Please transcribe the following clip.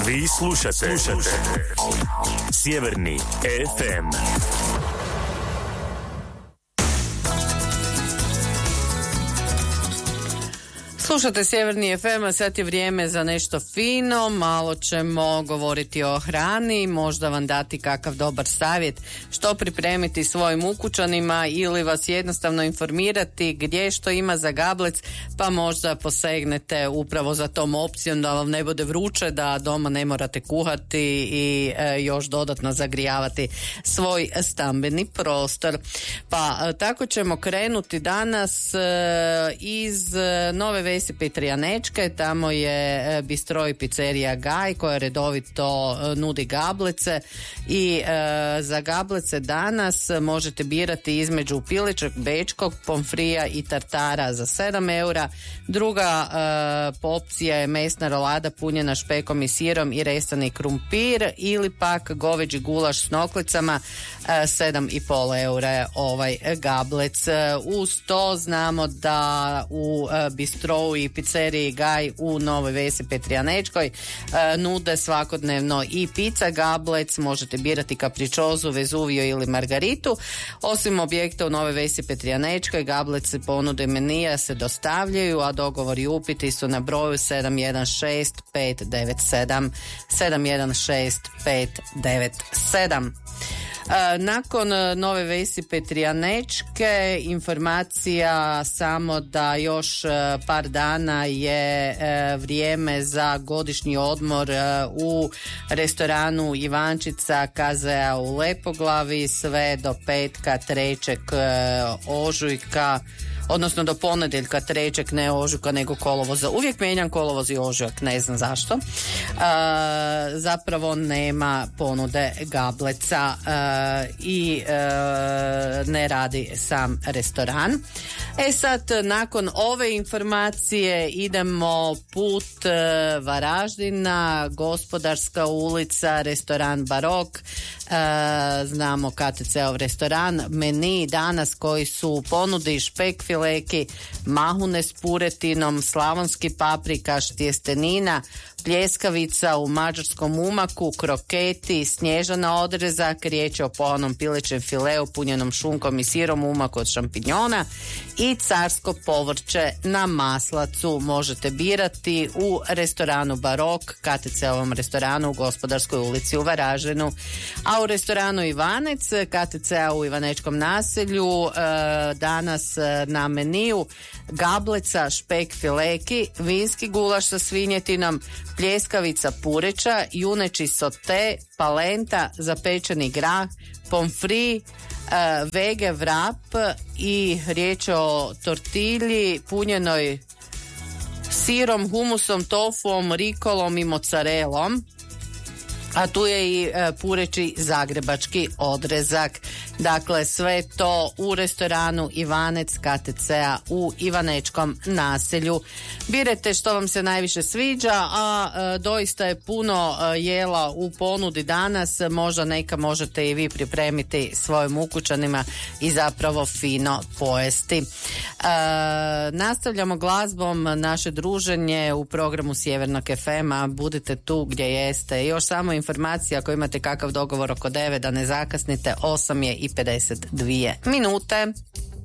Vi slušate Sjeverni FM. Slušate Sjeverni FM, a sad je vrijeme za nešto fino, malo ćemo govoriti o hrani, možda vam dati kakav dobar savjet što pripremiti svojim ukućanima ili vas jednostavno informirati gdje što ima za gablec, pa možda posegnete upravo za tom opcijom da vam ne bude vruće, da doma ne morate kuhati i još dodatno zagrijavati svoj stambeni prostor. Pa tako ćemo krenuti danas iz Nove Vesi Petrijanečke. Tamo je bistro i pizzerija Gaj koja redovito nudi gablece i za gablece danas možete birati između piličeg bečkog, pomfrija i tartara za 7 eura. Druga opcija je mesna rolada punjena špekom i sirom i resani krumpir ili pak goveđi gulaš s noklicama, 7,5 eura je ovaj gablec. Uz to znamo da u bistrou i pizzeriji Gaj u Novoj Vesi Petrijanečkoj nude svakodnevno i pizza gablec, možete birati kapričozu, vezuvio ili margaritu. Osim objekta u Novoj Vesi Petrijanečkoj, gablec se ponude menija se dostavljaju, a dogovori i upiti su na broju 716 597 716 597. Nakon Nove Vesi Petrijanečke informacija samo da još par dana je vrijeme za godišnji odmor u restoranu Ivančica KZ-a u Lepoglavi sve do petka 3. ožujka, odnosno do ponedjeljka 3. ne ožujka nego kolovoza. Uvijek mijenjam kolovoz i ožujak, ne znam zašto. Zapravo nema ponude gableca i ne radi sam restoran. Sad, nakon ove informacije idemo put Varaždina, Gospodarska ulica, restoran Barok. Znamo KTC-ov restoran, meni danas koji su u ponudi špek fileki, mahune s puretinom, slavonski paprikaš, tjestenina, pljeskavica u mađarskom umaku, kroketi, snježana odrezak, riječ je o pohanom pilećem fileu punjenom šunkom i sirom, umak od šampinjona i carsko povrće na maslacu. Možete birati u restoranu Barok, KTC-ovom restoranu u Gospodarskoj ulici u Varaždinu. A u restoranu Ivanec, KTC-a u Ivanečkom naselju, danas na meniju gableca, špek fileki, vinski gulaš sa svinjetinom, pljeskavica pureća, juneći sote, palenta, zapečeni grah, pomfri, vege vrap i riječ o tortilji punjenoj sirom, humusom, tofuom, rikolom i mozzarellom. A tu je i pureći zagrebački odrezak. Dakle, sve to u restoranu Ivanec KTC-a u Ivanečkom naselju. Birajte što vam se najviše sviđa, a doista je puno jela u ponudi danas. Možda neka možete i vi pripremiti svojim ukućanima i zapravo fino pojesti. Nastavljamo glazbom naše druženje u programu Sjevernog FM-a. Budite tu gdje jeste. Još samo informacija ako imate kakav dogovor oko 9 da ne zakasnite, 8 je i 52 minute.